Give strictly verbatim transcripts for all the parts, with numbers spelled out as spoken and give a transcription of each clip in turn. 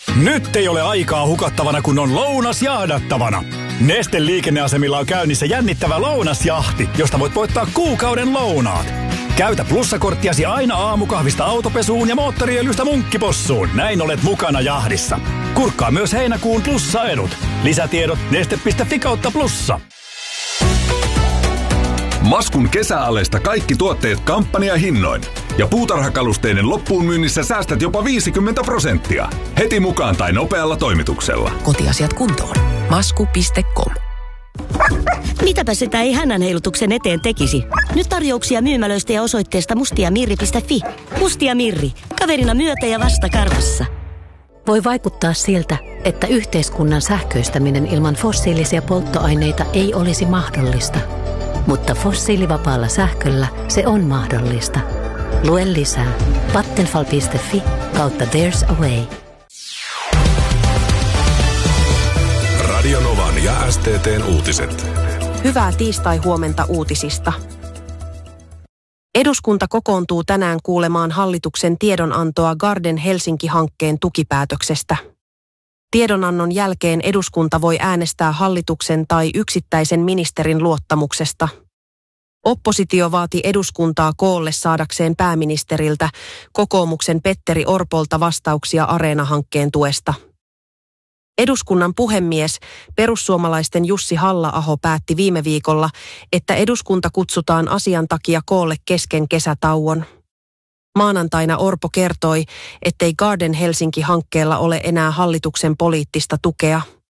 Nyt ei ole aikaa hukattavana, kun on lounas jahdattavana. Neste liikenneasemilla on käynnissä jännittävä lounasjahti, josta voit voittaa kuukauden lounaat. Käytä plussakorttiasi aina aamukahvista autopesuun ja moottoriöljystä munkkipossuun. Näin olet mukana jahdissa. Kurkkaa myös heinäkuun plussaedut. Lisätiedot neste piste fi kautta plussa. Maskun kesäaleista kaikki tuotteet kampanjahinnoin. Ja puutarhakalusteiden loppuun myynnissä säästät jopa viisikymmentä prosenttia. Heti mukaan tai nopealla toimituksella. Kotiasiat kuntoon. masku piste com. Mitäpä sitä ei hännän heilutuksen eteen tekisi? Nyt tarjouksia myymälöistä ja osoitteesta mustiamirri piste fi. Mustia Mirri. Kaverina myötä ja vasta karvassa. Voi vaikuttaa siltä, että yhteiskunnan sähköistäminen ilman fossiilisia polttoaineita ei olisi mahdollista. Mutta fossiilivapaalla sähköllä se on mahdollista. Lue lisää vattenfall piste fi kautta There's a Way. Radio Novan ja S T T:n uutiset. Hyvää tiistai-huomenta uutisista. Eduskunta kokoontuu tänään kuulemaan hallituksen tiedonantoa Garden Helsinki-hankkeen tukipäätöksestä. Tiedonannon jälkeen eduskunta voi äänestää hallituksen tai yksittäisen ministerin luottamuksesta. Oppositio vaati eduskuntaa koolle saadakseen pääministeriltä kokoomuksen Petteri Orpolta vastauksia Areena-hankkeen tuesta. Eduskunnan puhemies, perussuomalaisten Jussi Halla-aho päätti viime viikolla, että eduskunta kutsutaan asian takia koolle kesken kesätauon. Maanantaina Orpo kertoi, ettei Garden Helsinki-hankkeella ole enää hallituksen poliittista tukea.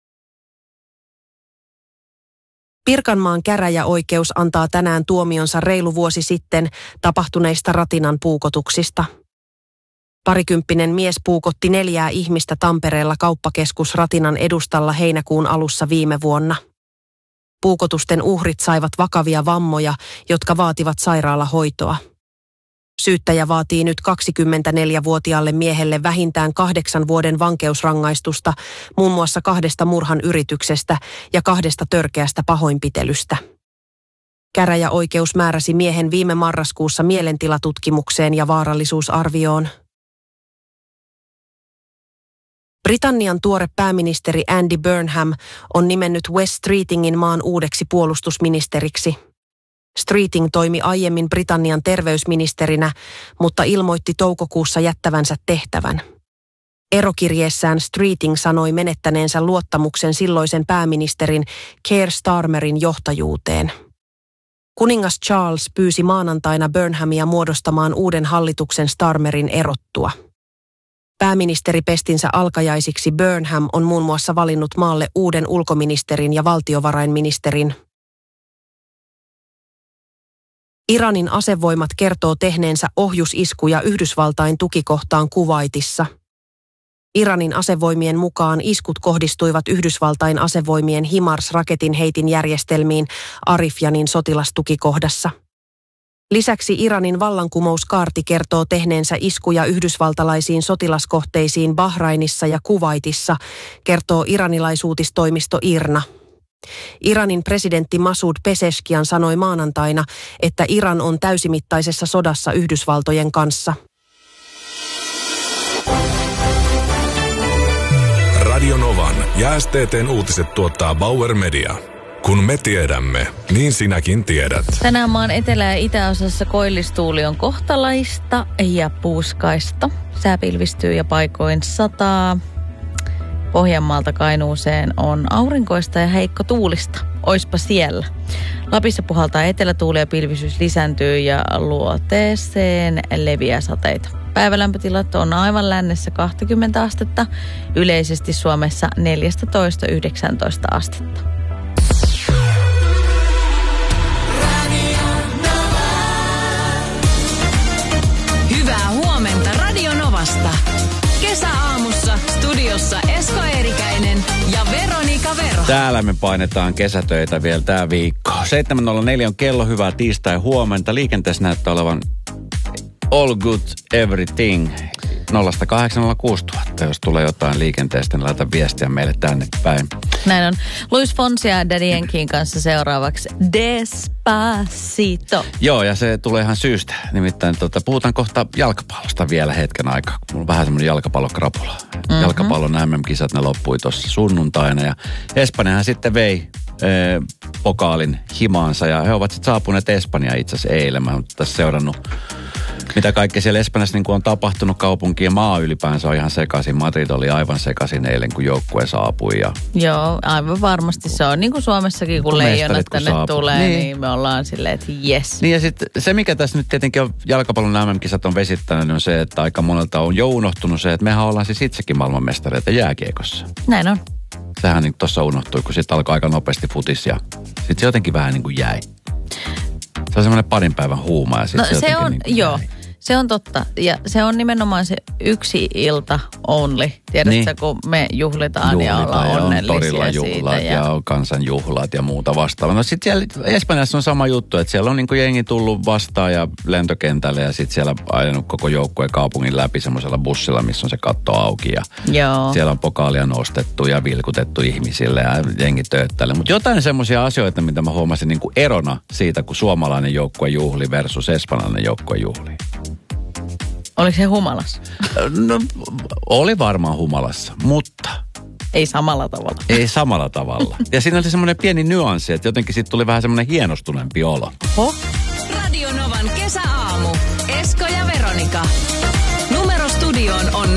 Pirkanmaan käräjäoikeus antaa tänään tuomionsa reilu vuosi sitten tapahtuneista Ratinan puukotuksista. Parikymppinen mies puukotti neljää ihmistä Tampereella kauppakeskus Ratinan edustalla heinäkuun alussa viime vuonna. Puukotusten uhrit saivat vakavia vammoja, jotka vaativat sairaalahoitoa. Syyttäjä vaatii nyt kaksikymmentäneljävuotiaalle miehelle vähintään kahdeksan vuoden vankeusrangaistusta muun muassa kahdesta murhan yrityksestä ja kahdesta törkeästä pahoinpitelystä. Käräjäoikeus määräsi miehen viime marraskuussa mielentilatutkimukseen ja vaarallisuusarvioon. Britannian tuore pääministeri Andy Burnham on nimennyt Wes Streetingin maan uudeksi puolustusministeriksi. Streeting toimi aiemmin Britannian terveysministerinä, mutta ilmoitti toukokuussa jättävänsä tehtävän. Erokirjeessään Streeting sanoi menettäneensä luottamuksen silloisen pääministerin Keir Starmerin johtajuuteen. Kuningas Charles pyysi maanantaina Burnhamia muodostamaan uuden hallituksen Starmerin erottua. Pääministeripestinsä alkajaisiksi Burnham on muun muassa valinnut maalle uuden ulkoministerin ja valtiovarainministerin. Iranin asevoimat kertoo tehneensä ohjusiskuja Yhdysvaltain tukikohtaan Kuwaitissa. Iranin asevoimien mukaan iskut kohdistuivat Yhdysvaltain asevoimien HIMARS-raketin heitin järjestelmiin Arifjanin sotilastukikohdassa. Lisäksi Iranin vallankumouskaarti kertoo tehneensä iskuja yhdysvaltalaisiin sotilaskohteisiin Bahrainissa ja Kuwaitissa, kertoo iranilaisuutistoimisto I R N A. Iranin presidentti Masoud Pezeshkian sanoi maanantaina, että Iran on täysimittaisessa sodassa Yhdysvaltojen kanssa. Radio Novan ja S T T:n uutiset tuottaa Bauer Media. Kun me tiedämme, niin sinäkin tiedät. Tänään maan etelä- ja itäosassa koillistuuli on kohtalaista ja puuskaista. Sää pilvistyy ja paikoin sataa. Pohjanmaalta Kainuuseen on aurinkoista ja heikko tuulista. Oispa siellä. Lapissa puhaltaa etelätuuli ja pilvisyys lisääntyy ja luoteeseen leviää sateita. Päivälämpötilat on aivan lännessä kaksikymmentä astetta, yleisesti Suomessa neljätoista yhdeksäntoista astetta. Hyvää huomenta Radio Novasta. Kesäaamussa studiossa Esko Eerikäinen ja Veronika Vero. Täällä me painetaan kesätöitä vielä tää viikko. seitsemän nolla neljä on kello, hyvää tiistai huomenta. Liikenteessä näyttää olevan all good everything. nolla kahdeksan nolla kuusi nolla nolla nolla. Jos tulee jotain liikenteestä, niin laita viestiä meille tänne päin. Näin on. Luis Fonsi ja Daddy Yankeein kanssa seuraavaksi Despacito. Joo, ja se tulee ihan syystä. Nimittäin tota, puhutaan kohta jalkapallosta vielä hetken aikaa. Mulla on vähän semmoinen jalkapallokrapula. Mm-hmm. Jalkapallon M M-kisat, ne loppui tuossa sunnuntaina. Ja Espanjahan sitten vei e, pokaalin himaansa. Ja he ovat sitten saapuneet Espanjaan itse asiassa eilen. Mä oon tässä seurannut, mitä kaikkea siellä Espanjassa niin on tapahtunut. Kaupunki ja maa ylipäänsä on ihan sekaisin. Madrid oli aivan sekaisin eilen, kun joukkue saapui. Ja... Joo, aivan varmasti se on. Niin kuin Suomessakin, kun leijonat tänne tulee, niin. niin me ollaan silleen, että jes. Niin ja sitten se, mikä tässä nyt tietenkin on jalkapallon M M-kisat on vesittänyt, on se, että aika monelta on jo unohtunut se, että mehän ollaan siis itsekin maailmanmestareita jääkiekossa. Näin on. Sehän niin tuossa unohtui, kun sitten alkoi aika nopeasti futis ja sitten se jotenkin vähän niin kuin jäi. Se on semmoinen parin päivän huuma ja sitten no, se, se on, niin joo. Jäi. Se on totta. Ja se on nimenomaan se yksi ilta only. Tiedätkö, niin. kun me juhlitaan, juhlitaan ja ollaan ja onnellisia torilla siitä. juhlat ja, ja on kansanjuhlat ja muuta vastaavaa. No sitten siellä Espanjassa on sama juttu, että siellä on niin kuin jengi tullut vastaan ja lentokentälle ja sitten siellä ajanut koko joukkueen kaupungin läpi semmoisella bussilla, missä on se katto auki. Ja Joo. siellä on pokaalia nostettu ja vilkutettu ihmisille ja jengi tööttäille. Mutta jotain semmoisia asioita, mitä mä huomasin niin kuin erona siitä, kun suomalainen joukkue juhli versus espanjalainen joukkue juhli. Oliko se humalassa? No, oli varmaan humalassa, mutta... Ei samalla tavalla. Ei samalla tavalla. Ja siinä oli semmoinen pieni nyanssi, että jotenkin siitä tuli vähän semmoinen hienostuneempi olo. Ho? Radio Novan kesäaamu. Esko ja Veronika. Numero studioon on